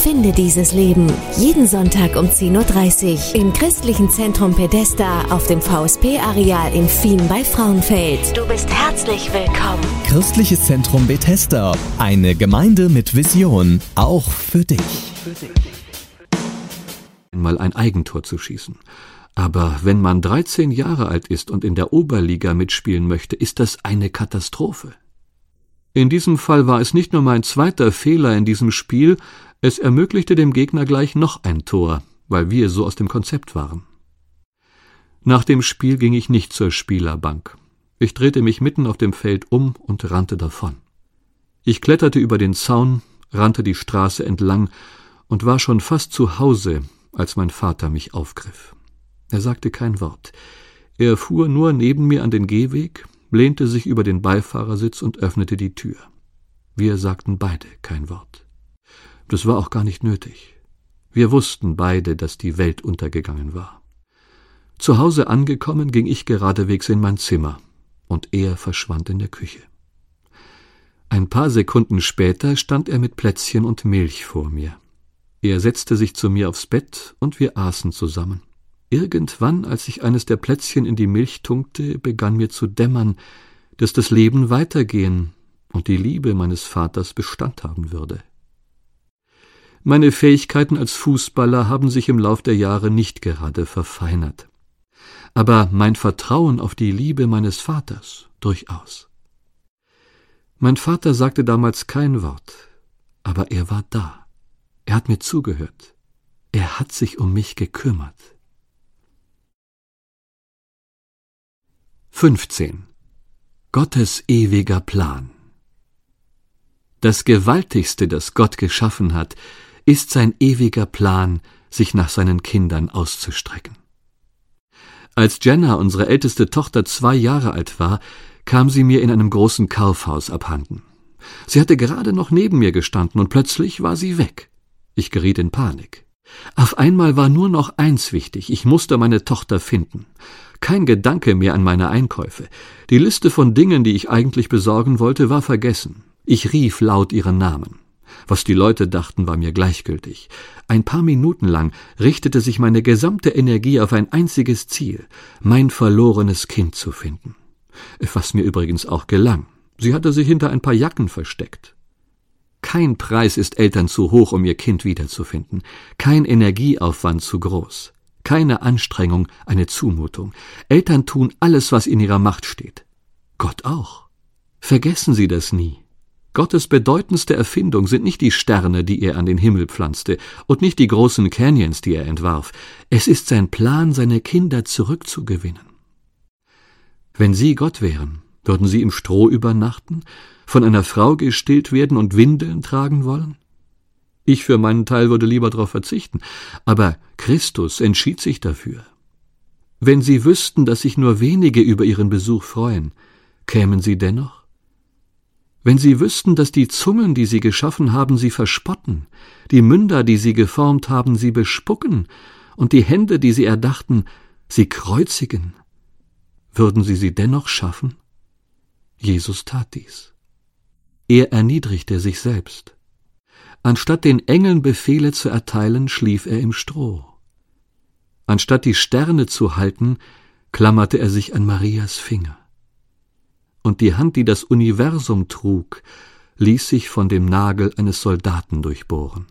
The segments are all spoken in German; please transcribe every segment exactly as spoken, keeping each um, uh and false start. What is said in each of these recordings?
Finde dieses Leben. Jeden Sonntag um zehn Uhr dreißig im Christlichen Zentrum Bethesda auf dem V S P-Areal in Fien bei Frauenfeld. Du bist herzlich willkommen. Christliches Zentrum Bethesda. Eine Gemeinde mit Vision. Auch für dich. Mal ein Eigentor zu schießen. Aber wenn man dreizehn Jahre alt ist und in der Oberliga mitspielen möchte, ist das eine Katastrophe. In diesem Fall war es nicht nur mein zweiter Fehler in diesem Spiel, es ermöglichte dem Gegner gleich noch ein Tor, weil wir so aus dem Konzept waren. Nach dem Spiel ging ich nicht zur Spielerbank. Ich drehte mich mitten auf dem Feld um und rannte davon. Ich kletterte über den Zaun, rannte die Straße entlang und war schon fast zu Hause, als mein Vater mich aufgriff. Er sagte kein Wort. Er fuhr nur neben mir an den Gehweg, lehnte sich über den Beifahrersitz und öffnete die Tür. Wir sagten beide kein Wort. Das war auch gar nicht nötig. Wir wussten beide, dass die Welt untergegangen war. Zu Hause angekommen, ging ich geradewegs in mein Zimmer, und er verschwand in der Küche. Ein paar Sekunden später stand er mit Plätzchen und Milch vor mir. Er setzte sich zu mir aufs Bett, und wir aßen zusammen. Irgendwann, als ich eines der Plätzchen in die Milch tunkte, begann mir zu dämmern, dass das Leben weitergehen und die Liebe meines Vaters Bestand haben würde. Meine Fähigkeiten als Fußballer haben sich im Lauf der Jahre nicht gerade verfeinert. Aber mein Vertrauen auf die Liebe meines Vaters durchaus. Mein Vater sagte damals kein Wort, aber er war da. Er hat mir zugehört. Er hat sich um mich gekümmert. fünfzehn. Gottes ewiger Plan. Das Gewaltigste, das Gott geschaffen hat, ist sein ewiger Plan, sich nach seinen Kindern auszustrecken. Als Jenna, unsere älteste Tochter, zwei Jahre alt war, kam sie mir in einem großen Kaufhaus abhanden. Sie hatte gerade noch neben mir gestanden, und plötzlich war sie weg. Ich geriet in Panik. Auf einmal war nur noch eins wichtig: Ich musste meine Tochter finden. Kein Gedanke mehr an meine Einkäufe. Die Liste von Dingen, die ich eigentlich besorgen wollte, war vergessen. Ich rief laut ihren Namen. Was die Leute dachten, war mir gleichgültig. Ein paar Minuten lang richtete sich meine gesamte Energie auf ein einziges Ziel: mein verlorenes Kind zu finden. Was mir übrigens auch gelang. Sie hatte sich hinter ein paar Jacken versteckt. Kein Preis ist Eltern zu hoch, um ihr Kind wiederzufinden. Kein Energieaufwand zu groß. Keine Anstrengung eine Zumutung. Eltern tun alles, was in ihrer Macht steht. Gott auch. Vergessen Sie das nie. Gottes bedeutendste Erfindung sind nicht die Sterne, die er an den Himmel pflanzte, und nicht die großen Canyons, die er entwarf. Es ist sein Plan, seine Kinder zurückzugewinnen. Wenn Sie Gott wären, würden Sie im Stroh übernachten, von einer Frau gestillt werden und Windeln tragen wollen? Ich für meinen Teil würde lieber darauf verzichten, aber Christus entschied sich dafür. Wenn Sie wüssten, dass sich nur wenige über Ihren Besuch freuen, kämen Sie dennoch? Wenn Sie wüssten, dass die Zungen, die Sie geschaffen haben, Sie verspotten, die Münder, die Sie geformt haben, Sie bespucken, und die Hände, die Sie erdachten, Sie kreuzigen, würden Sie sie dennoch schaffen? Jesus tat dies. Er erniedrigte sich selbst. Anstatt den Engeln Befehle zu erteilen, schlief er im Stroh. Anstatt die Sterne zu halten, klammerte er sich an Marias Finger. Und die Hand, die das Universum trug, ließ sich von dem Nagel eines Soldaten durchbohren.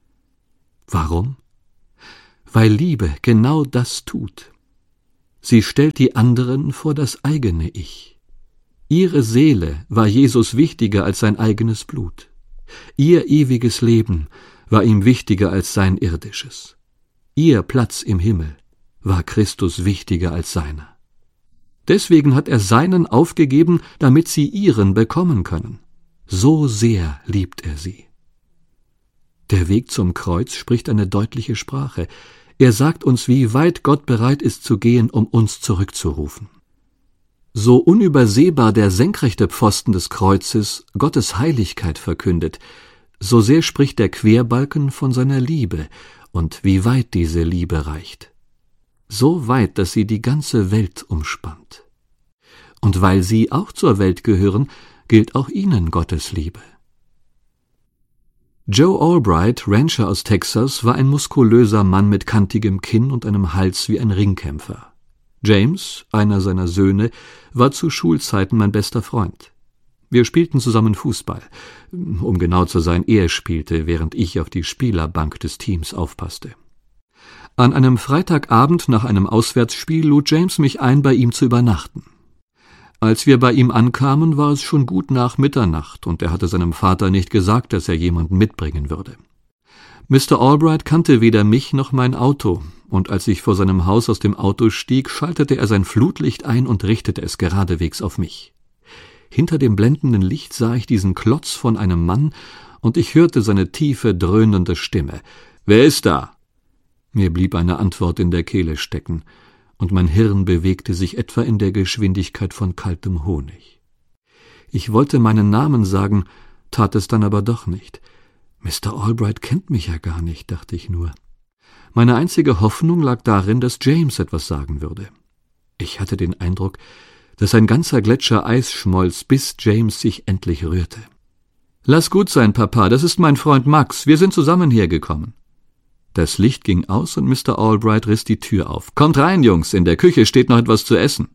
Warum? Weil Liebe genau das tut. Sie stellt die anderen vor das eigene Ich. Ihre Seele war Jesus wichtiger als sein eigenes Blut. Ihr ewiges Leben war ihm wichtiger als sein irdisches. Ihr Platz im Himmel war Christus wichtiger als seiner. Deswegen hat er seinen aufgegeben, damit sie ihren bekommen können. So sehr liebt er sie. Der Weg zum Kreuz spricht eine deutliche Sprache. Er sagt uns, wie weit Gott bereit ist zu gehen, um uns zurückzurufen. So unübersehbar der senkrechte Pfosten des Kreuzes Gottes Heiligkeit verkündet, so sehr spricht der Querbalken von seiner Liebe und wie weit diese Liebe reicht. So weit, dass sie die ganze Welt umspannt. Und weil sie auch zur Welt gehören, gilt auch ihnen Gottes Liebe. Joe Albright, Rancher aus Texas, war ein muskulöser Mann mit kantigem Kinn und einem Hals wie ein Ringkämpfer. James, einer seiner Söhne, war zu Schulzeiten mein bester Freund. Wir spielten zusammen Fußball. Um genau zu sein, er spielte, während ich auf die Spielerbank des Teams aufpasste. An einem Freitagabend nach einem Auswärtsspiel lud James mich ein, bei ihm zu übernachten. Als wir bei ihm ankamen, war es schon gut nach Mitternacht, und er hatte seinem Vater nicht gesagt, dass er jemanden mitbringen würde. Mister Albright kannte weder mich noch mein Auto, und als ich vor seinem Haus aus dem Auto stieg, schaltete er sein Flutlicht ein und richtete es geradewegs auf mich. Hinter dem blendenden Licht sah ich diesen Klotz von einem Mann, und ich hörte seine tiefe, dröhnende Stimme. »Wer ist da?« Mir blieb eine Antwort in der Kehle stecken, und mein Hirn bewegte sich etwa in der Geschwindigkeit von kaltem Honig. Ich wollte meinen Namen sagen, tat es dann aber doch nicht. Mister Albright kennt mich ja gar nicht, dachte ich nur. Meine einzige Hoffnung lag darin, dass James etwas sagen würde. Ich hatte den Eindruck, dass ein ganzer Gletscher Eis schmolz, bis James sich endlich rührte. »Lass gut sein, Papa, das ist mein Freund Max, wir sind zusammen hergekommen.« Das Licht ging aus und Mister Albright riss die Tür auf. »Kommt rein, Jungs, in der Küche steht noch etwas zu essen.«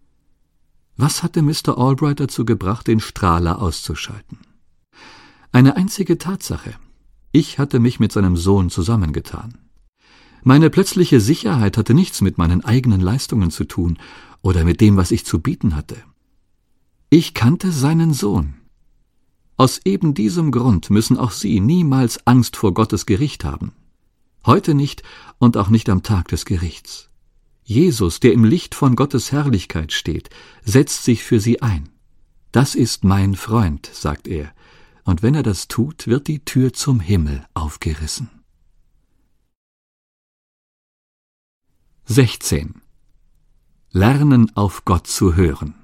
Was hatte Mister Albright dazu gebracht, den Strahler auszuschalten? Eine einzige Tatsache. Ich hatte mich mit seinem Sohn zusammengetan. Meine plötzliche Sicherheit hatte nichts mit meinen eigenen Leistungen zu tun oder mit dem, was ich zu bieten hatte. Ich kannte seinen Sohn. Aus eben diesem Grund müssen auch Sie niemals Angst vor Gottes Gericht haben. Heute nicht und auch nicht am Tag des Gerichts. Jesus, der im Licht von Gottes Herrlichkeit steht, setzt sich für Sie ein. Das ist mein Freund, sagt er, und wenn er das tut, wird die Tür zum Himmel aufgerissen. sechzehn. Lernen, auf Gott zu hören.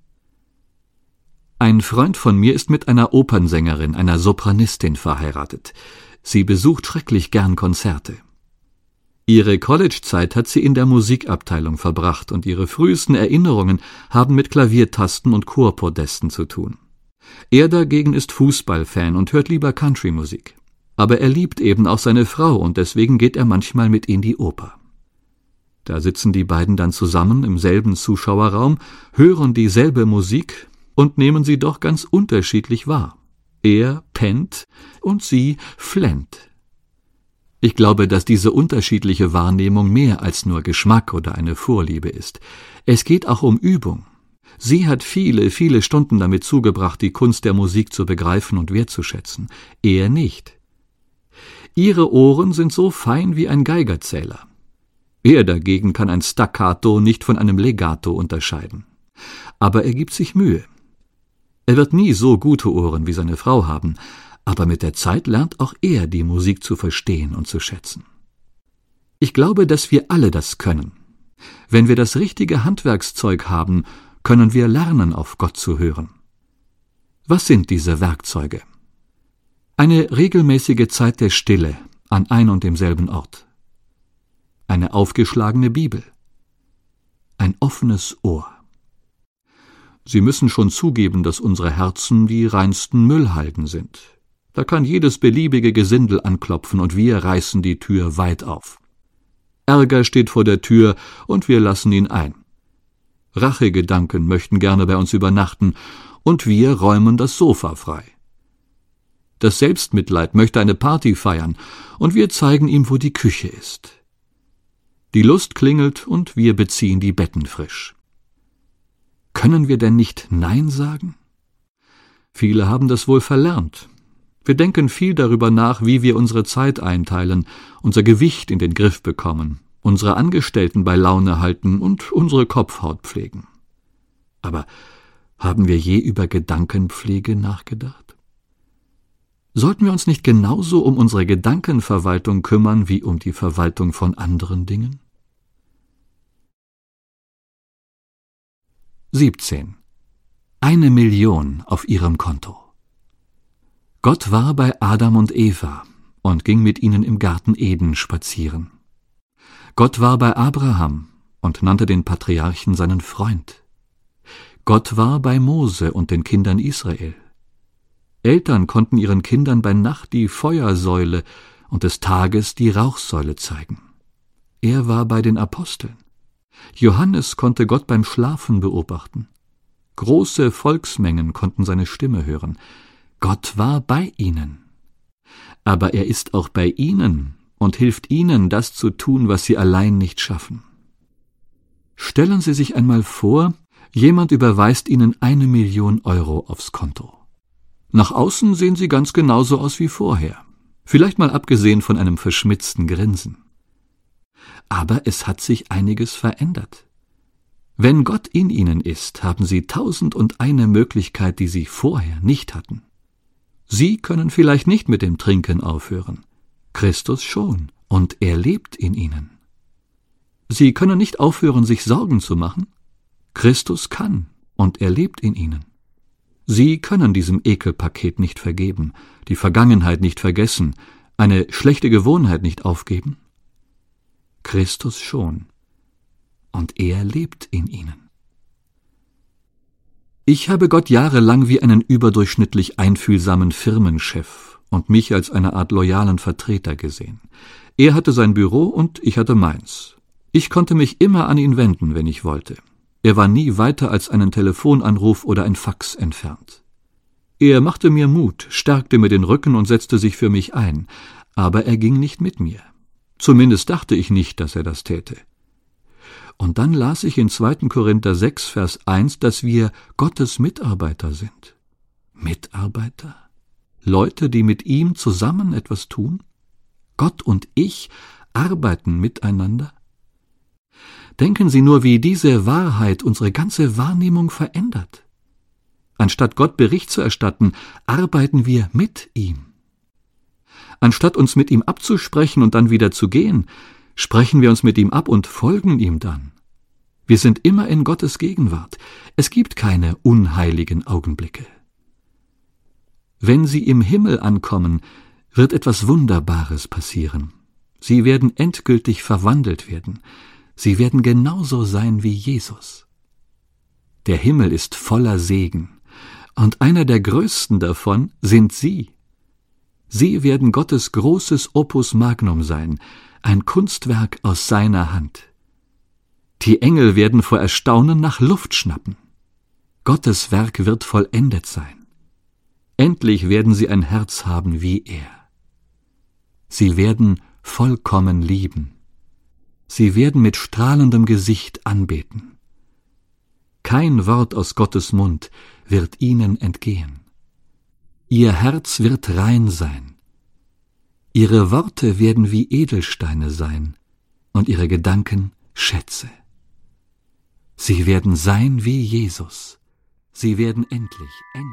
Ein Freund von mir ist mit einer Opernsängerin, einer Sopranistin, verheiratet. Sie besucht schrecklich gern Konzerte. Ihre Collegezeit hat sie in der Musikabteilung verbracht, und ihre frühesten Erinnerungen haben mit Klaviertasten und Chorpodesten zu tun. Er dagegen ist Fußballfan und hört lieber Countrymusik. Aber er liebt eben auch seine Frau, und deswegen geht er manchmal mit in die Oper. Da sitzen die beiden dann zusammen im selben Zuschauerraum, hören dieselbe Musik und nehmen sie doch ganz unterschiedlich wahr. Er pennt und sie flennt. Ich glaube, dass diese unterschiedliche Wahrnehmung mehr als nur Geschmack oder eine Vorliebe ist. Es geht auch um Übung. Sie hat viele, viele Stunden damit zugebracht, die Kunst der Musik zu begreifen und wertzuschätzen. Er nicht. Ihre Ohren sind so fein wie ein Geigerzähler. Er dagegen kann ein Staccato nicht von einem Legato unterscheiden. Aber er gibt sich Mühe. Er wird nie so gute Ohren wie seine Frau haben, aber mit der Zeit lernt auch er, die Musik zu verstehen und zu schätzen. Ich glaube, dass wir alle das können. Wenn wir das richtige Handwerkszeug haben, können wir lernen, auf Gott zu hören. Was sind diese Werkzeuge? Eine regelmäßige Zeit der Stille an ein und demselben Ort. Eine aufgeschlagene Bibel. Ein offenes Ohr. Sie müssen schon zugeben, dass unsere Herzen die reinsten Müllhalden sind. Da kann jedes beliebige Gesindel anklopfen und wir reißen die Tür weit auf. Ärger steht vor der Tür und wir lassen ihn ein. Rachegedanken möchten gerne bei uns übernachten und wir räumen das Sofa frei. Das Selbstmitleid möchte eine Party feiern und wir zeigen ihm, wo die Küche ist. Die Lust klingelt und wir beziehen die Betten frisch. Können wir denn nicht Nein sagen? Viele haben das wohl verlernt. Wir denken viel darüber nach, wie wir unsere Zeit einteilen, unser Gewicht in den Griff bekommen, unsere Angestellten bei Laune halten und unsere Kopfhaut pflegen. Aber haben wir je über Gedankenpflege nachgedacht? Sollten wir uns nicht genauso um unsere Gedankenverwaltung kümmern wie um die Verwaltung von anderen Dingen? siebzehn. Eine Million auf ihrem Konto. Gott war bei Adam und Eva und ging mit ihnen im Garten Eden spazieren. Gott war bei Abraham und nannte den Patriarchen seinen Freund. Gott war bei Mose und den Kindern Israel. Eltern konnten ihren Kindern bei Nacht die Feuersäule und des Tages die Rauchsäule zeigen. Er war bei den Aposteln. Johannes konnte Gott beim Schlafen beobachten. Große Volksmengen konnten seine Stimme hören. Gott war bei ihnen. Aber er ist auch bei ihnen und hilft ihnen, das zu tun, was sie allein nicht schaffen. Stellen Sie sich einmal vor, jemand überweist Ihnen eine Million Euro aufs Konto. Nach außen sehen Sie ganz genauso aus wie vorher, vielleicht mal abgesehen von einem verschmitzten Grinsen. Aber es hat sich einiges verändert. Wenn Gott in Ihnen ist, haben Sie tausend und eine Möglichkeit, die Sie vorher nicht hatten. Sie können vielleicht nicht mit dem Trinken aufhören, Christus schon, und er lebt in Ihnen. Sie können nicht aufhören, sich Sorgen zu machen, Christus kann, und er lebt in Ihnen. Sie können diesem Ekelpaket nicht vergeben, die Vergangenheit nicht vergessen, eine schlechte Gewohnheit nicht aufgeben. Christus schon, und er lebt in Ihnen. Ich habe Gott jahrelang wie einen überdurchschnittlich einfühlsamen Firmenchef und mich als eine Art loyalen Vertreter gesehen. Er hatte sein Büro und ich hatte meins. Ich konnte mich immer an ihn wenden, wenn ich wollte. Er war nie weiter als einen Telefonanruf oder ein Fax entfernt. Er machte mir Mut, stärkte mir den Rücken und setzte sich für mich ein, aber er ging nicht mit mir. Zumindest dachte ich nicht, dass er das täte. Und dann las ich in zweiten Korinther sechs, Vers eins, dass wir Gottes Mitarbeiter sind. Mitarbeiter? Leute, die mit ihm zusammen etwas tun? Gott und ich arbeiten miteinander? Denken Sie nur, wie diese Wahrheit unsere ganze Wahrnehmung verändert. Anstatt Gott Bericht zu erstatten, arbeiten wir mit ihm. Anstatt uns mit ihm abzusprechen und dann wieder zu gehen, sprechen wir uns mit ihm ab und folgen ihm dann. Wir sind immer in Gottes Gegenwart. Es gibt keine unheiligen Augenblicke. Wenn Sie im Himmel ankommen, wird etwas Wunderbares passieren. Sie werden endgültig verwandelt werden. Sie werden genauso sein wie Jesus. Der Himmel ist voller Segen, und einer der größten davon sind Sie. Sie werden Gottes großes Opus Magnum sein, ein Kunstwerk aus seiner Hand. Die Engel werden vor Erstaunen nach Luft schnappen. Gottes Werk wird vollendet sein. Endlich werden Sie ein Herz haben wie er. Sie werden vollkommen lieben. Sie werden mit strahlendem Gesicht anbeten. Kein Wort aus Gottes Mund wird ihnen entgehen. Ihr Herz wird rein sein. Ihre Worte werden wie Edelsteine sein und ihre Gedanken Schätze. Sie werden sein wie Jesus. Sie werden endlich, endlich